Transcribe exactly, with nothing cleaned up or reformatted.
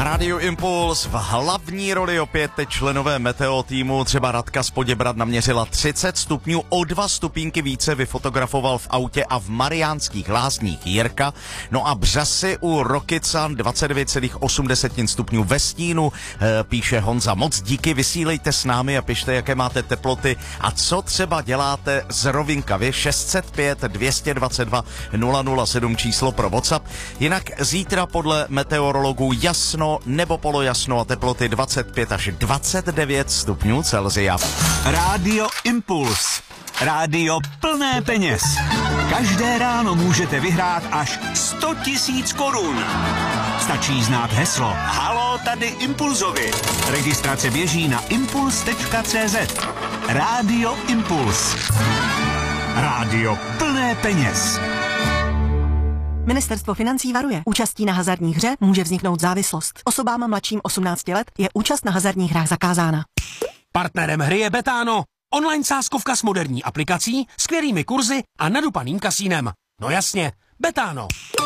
Na Rádiu Impuls v hlavní roli opět členové Meteo týmu, třeba Radka z Poděbrad naměřila třicet stupňů, o dva stupínky více vyfotografoval v autě a v Mariánských Lázních Jirka. No a Břasy u Rokycan dvacet devět celá osm stupňů ve stínu, e, píše Honza. Moc díky, vysílejte s námi a pište, jaké máte teploty a co třeba děláte z Rovinkavy. Šest set pět dvě dvacet dva nula nula sedm číslo pro WhatsApp. Jinak zítra podle meteorologů jasno nebo polojasno a teploty dvacet pět až dvacet devět stupňů Celsia. Rádio Impuls. Rádio plné peněz. Každé ráno můžete vyhrát až sto tisíc korun. Stačí znát heslo Haló, tady Impulzovi. Registrace běží na impuls tečka cé zet. Rádio Impuls. Rádio plné peněz. Ministerstvo financí varuje. Účastí na hazardní hře může vzniknout závislost. Osobám mladším osmnácti let je účast na hazardních hrách zakázána. Partnerem hry je Betano. Online sázkovka s moderní aplikací, skvělými kurzy a nadupaným kasínem. No jasně, Betano.